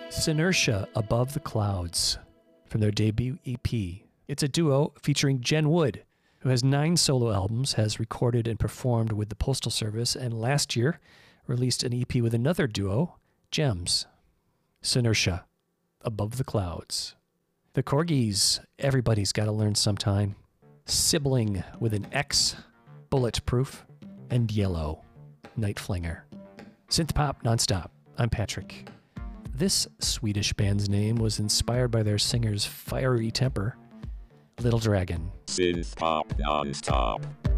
Synertia, Above the Clouds, from their debut EP. It's a duo featuring Jen Wood, who has 9 solo albums, has recorded and performed with the Postal Service, and last year released an EP with another duo, Gems. Synertia, Above the Clouds. The Corgis, Everybody's Gotta Learn Sometime. Sibling with an X, Bulletproof, and Yellow, Night Flinger. Synth pop nonstop. I'm Patrick. This Swedish band's name was inspired by their singer's fiery temper, Little Dragon. Synth pop nonstop.